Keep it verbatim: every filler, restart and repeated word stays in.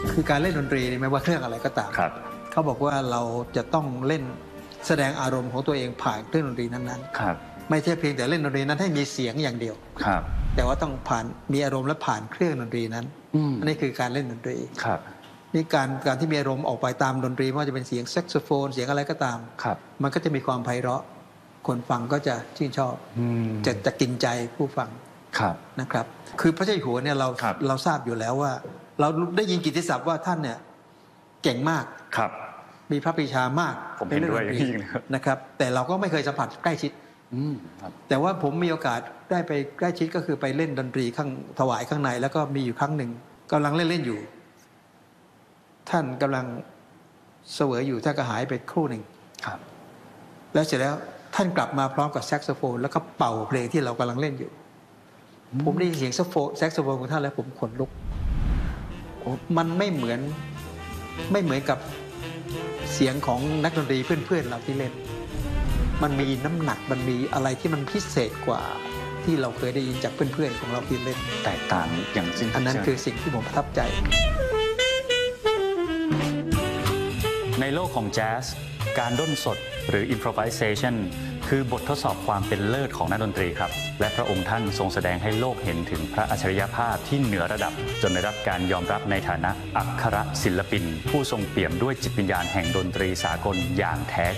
คือการเล่นดนตรีไม่ว่าเครื่องอะไรก็ตามเขาบอกว่าเราจะต้องเล่นแสดงอารมณ์ของตัวเองผ่านเครื่องดนตรีนั้นๆไม่ใช่เพียงแต่เล่นดนตรีนั้นให้มีเสียงอย่างเดียวแต่ว่าต้องผ่านมีอารมณ์และผ่านเครื่องดนตรีนั้นอันนี้คือการเล่นดนตรีนี่การการที่มีอารมณ์ออกไปตามดนตรีไม่ว่าจะเป็นเสียงแซกโซโฟนเสียงอะไรก็ตามมันก็จะมีความไพเราะคนฟังก็จะชื่นชอบจะจะกินใจผู้ฟังนะครับคือพระเจ้าอยู่หัวเนี่ยเราเราทราบอยู่แล้วว่าเราได้ยินกิตติศัพท์ว่าท่านเนี่ยเก่งมากมีพระปรีชามากผมเห็นด้วยนะครับแต่เราก็ไม่เคยสัมผัสใกล้ชิดแต่ว่าผมมีโอกาสได้ไปใกล้ชิดก็คือไปเล่นดนตรีข้างถวายข้างในแล้วก็มีอยู่ครั้งหนึ่งกำลังเล่นเล่นอยู่ท่านกำลังเสวยอยู่ท่านก็หายไปครู่หนึ่งแล้วเสร็จแล้วท่านกลับมาพร้อมกับแซกโซโฟนแล้วก็เป่าเพลงที่เรากำลังเล่นอยู่ผมได้ยินเสียงแซกโซโฟนของท่านแล้วผมขนลุกมันไม่เหมือนไม่เหมือนกับเสียงของนักดนตรีเพื่อนๆเราที่เล่นมันมีน้ำหนักมันมีอะไรที่มันพิเศษกว่าที่เราเคยได้ยินจากเพื่อนๆของเราที่เล่นแตกต่างอย่างสิ้นอันนั้นคือสิ่งที่ผมประทับใจในโลกของแจ๊สการด้นสดหรือ improvisation คือบททดสอบความเป็นเลิศของนักดนตรีครับและพระองค์ท่านทรงแสดงให้โลกเห็นถึงพระอัจฉริยภาพที่เหนือระดับจนได้รับการยอมรับในฐานะอัครศิลปินผู้ทรงเปี่ยมด้วยจิตวิญญาณแห่งดนตรีสากลอย่างแท้